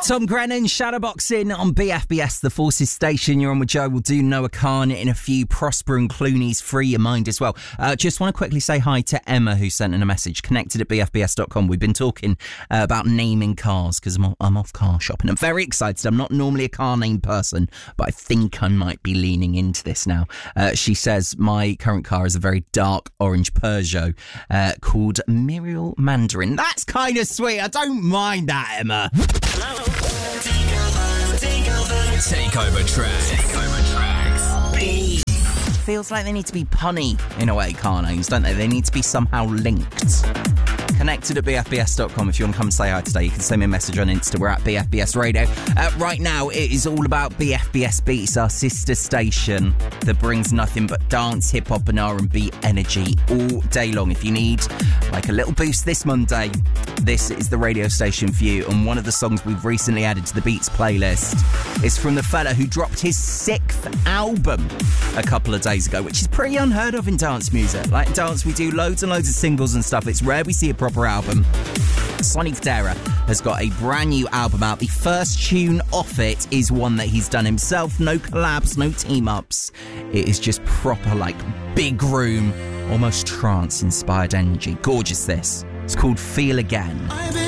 Tom Grennan, shadowboxing on BFBS, the Forces Station. You're on with Joe. We'll do Noah Khan in a few. Prosper and Clooney's Free Your Mind as well. Just want to quickly say hi to Emma, who sent in a message, connected at bfbs.com. We've been talking about naming cars because I'm off car shopping. I'm very excited. I'm not normally a car name person, but I think I might be leaning into this now. She says, my current car is a very dark orange Peugeot called Muriel Mandarin. That's kind of sweet. I don't mind that, Emma. Takeover tracks. Feels like they need to be punny in a way, car names, don't they? They need to be somehow linked. Connected at bfbs.com. If you want to come say hi today, you can send me a message on Insta. We're at BFBS Radio. Right now, it is all about BFBS Beats, our sister station that brings nothing but dance, hip-hop and R&B energy all day long. If you need like a little boost this Monday, this is the radio station for you. And one of the songs we've recently added to the Beats playlist is from the fella who dropped his 6th album a couple of days ago, which is pretty unheard of in dance music. Like in dance, we do loads and loads of singles and stuff. It's rare we see a proper album. Sonny Fodera has got a brand new album out. The first tune off it is one that he's done himself. No collabs, no team-ups. It is just proper, like, big room, almost trance-inspired energy. Gorgeous, this. It's called Feel Again.